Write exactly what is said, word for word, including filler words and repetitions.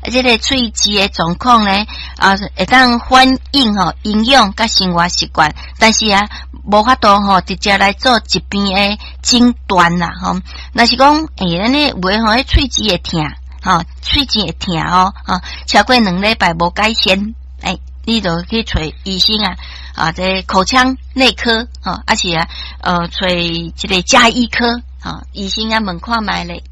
啊，这个喙齿的状况呢，啊，会当反映吼营养甲生活习惯，但是啊，无法度吼直接来做疾病的诊断啦，吼。若是讲，诶、欸，咱呢有诶吼，迄喙齿会痛，吼，喙齿会痛哦，吼，超过两礼拜无改善，诶、欸，你就去找医生啊，啊，这口腔内科，吼，而且啊，呃，找一个家医科，吼，医生啊问看卖咧。